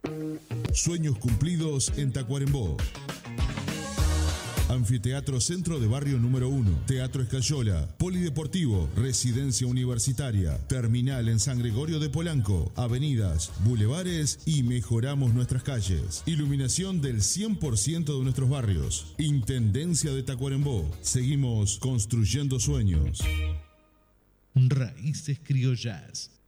Sueños cumplidos en Tacuarembó. Anfiteatro Centro de Barrio número 1, Teatro Escayola, Polideportivo, Residencia Universitaria, Terminal en San Gregorio de Polanco, avenidas, bulevares y mejoramos nuestras calles. Iluminación del 100% de nuestros barrios. Intendencia de Tacuarembó. Seguimos construyendo sueños. Raíces criollas.